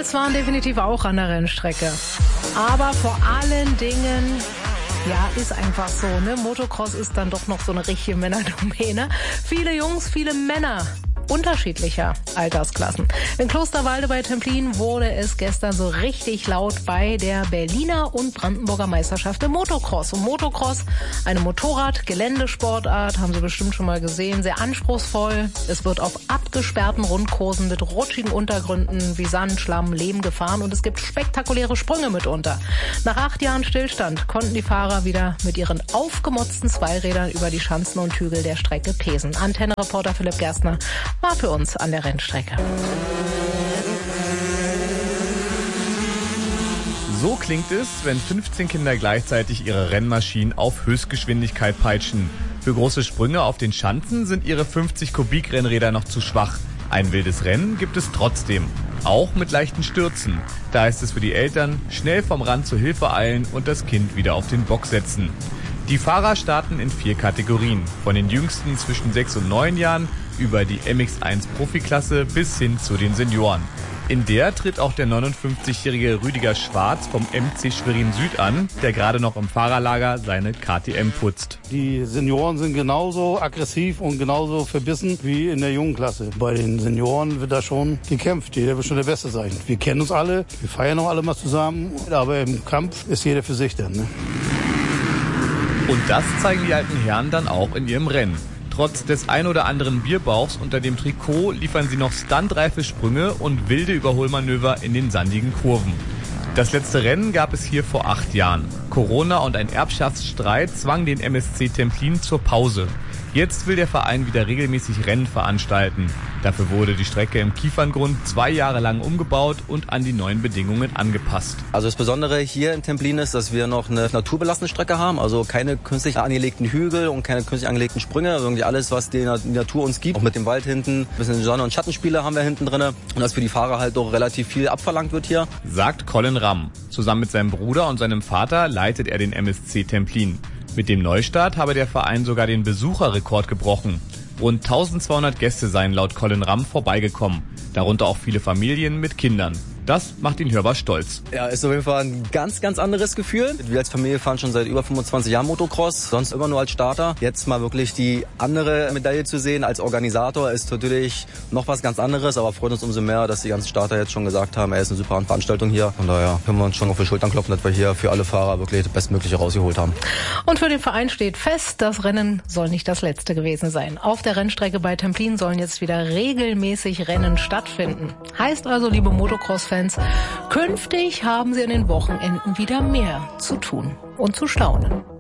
Mädels waren definitiv auch an der Rennstrecke. Aber vor allen Dingen, ja, ist einfach so, ne? Motocross ist dann doch noch so eine richtige Männerdomäne. Viele Jungs, viele Männer unterschiedlicher Altersklassen. In Klosterwalde bei Templin wurde es gestern so richtig laut bei der Berliner und Brandenburger Meisterschaft im Motocross. Und Motocross, eine Motorrad-Geländesportart, haben Sie bestimmt schon mal gesehen, sehr anspruchsvoll. Es wird auf abgesperrten Rundkursen mit rutschigen Untergründen wie Sand, Schlamm, Lehm gefahren und es gibt spektakuläre Sprünge mitunter. Nach 8 Jahren Stillstand konnten die Fahrer wieder mit ihren aufgemotzten Zweirädern über die Schanzen und Hügel der Strecke pesen. Antenne-Reporter Philipp Gerstner war für uns an der Rennstrecke. So klingt es, wenn 15 Kinder gleichzeitig ihre Rennmaschinen auf Höchstgeschwindigkeit peitschen. Für große Sprünge auf den Schanzen sind ihre 50 Kubik-Rennräder noch zu schwach. Ein wildes Rennen gibt es trotzdem, auch mit leichten Stürzen. Da heißt es für die Eltern, schnell vom Rand zur Hilfe eilen und das Kind wieder auf den Bock setzen. Die Fahrer starten in 4 Kategorien, von den Jüngsten zwischen 6 und 9 Jahren über die MX1 Profiklasse bis hin zu den Senioren. In der tritt auch der 59-jährige Rüdiger Schwarz vom MC Schwerin Süd an, der gerade noch im Fahrerlager seine KTM putzt. Die Senioren sind genauso aggressiv und genauso verbissen wie in der jungen Klasse. Bei den Senioren wird da schon gekämpft, jeder will schon der Beste sein. Wir kennen uns alle, wir feiern auch alle mal zusammen, aber im Kampf ist jeder für sich dann, ne? Und das zeigen die alten Herren dann auch in ihrem Rennen. Trotz des ein oder anderen Bierbauchs unter dem Trikot liefern sie noch stuntreife Sprünge und wilde Überholmanöver in den sandigen Kurven. Das letzte Rennen gab es hier vor 8 Jahren. Corona und ein Erbschaftsstreit zwang den MSC Templin zur Pause. Jetzt will der Verein wieder regelmäßig Rennen veranstalten. Dafür wurde die Strecke im Kieferngrund 2 Jahre lang umgebaut und an die neuen Bedingungen angepasst. Also das Besondere hier in Templin ist, dass wir noch eine naturbelassene Strecke haben, also keine künstlich angelegten Hügel und keine künstlich angelegten Sprünge, also irgendwie alles, was die Natur uns gibt. Auch mit dem Wald hinten, ein bisschen Sonne- und Schattenspiele haben wir hinten drin und dass für die Fahrer halt doch relativ viel abverlangt wird hier. Sagt Colin Ramm. Zusammen mit seinem Bruder und seinem Vater leitet er den MSC Templin. Mit dem Neustart habe der Verein sogar den Besucherrekord gebrochen. Rund 1200 Gäste seien laut Colin Ramm vorbeigekommen, darunter auch viele Familien mit Kindern. Das macht ihn hörbar stolz. Ja, ist auf jeden Fall ein ganz, ganz anderes Gefühl. Wir als Familie fahren schon seit über 25 Jahren Motocross, sonst immer nur als Starter. Jetzt mal wirklich die andere Medaille zu sehen als Organisator ist natürlich noch was ganz anderes, aber freut uns umso mehr, dass die ganzen Starter jetzt schon gesagt haben, ist eine super Veranstaltung hier. Von daher können wir uns schon auf die Schultern klopfen, dass wir hier für alle Fahrer wirklich das Bestmögliche rausgeholt haben. Und für den Verein steht fest, das Rennen soll nicht das letzte gewesen sein. Auf der Rennstrecke bei Templin sollen jetzt wieder regelmäßig Rennen stattfinden. Heißt also, liebe Motocross-Fans, künftig haben Sie an den Wochenenden wieder mehr zu tun und zu staunen.